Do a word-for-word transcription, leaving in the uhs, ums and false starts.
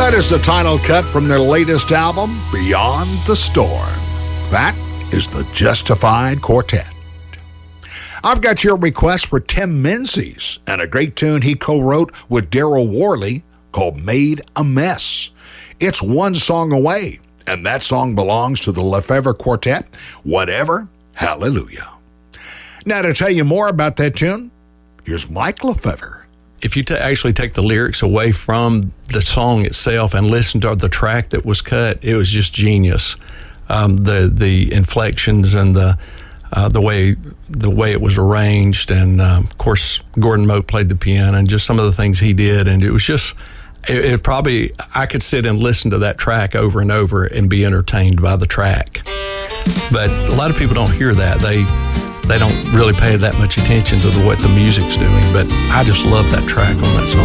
That is the title cut from their latest album, Beyond the Storm. That is the Justified Quartet. I've got your request for Tim Menzies and a great tune he co-wrote with Daryl Worley called Made a Mess. It's one song away, and that song belongs to the Lefevre Quartet, Whatever, Hallelujah. Now, to tell you more about that tune, here's Mike Lefevre. If you t- actually take the lyrics away from the song itself and listen to the track that was cut, it was just genius. Um, the the inflections and the uh, the way the way it was arranged, and um, of course Gordon Mote played the piano, and just some of the things he did, and it was just it, it probably I could sit and listen to that track over and over and be entertained by the track. But a lot of people don't hear that. They They don't really pay that much attention to the, what the music's doing, but I just love that track on that song.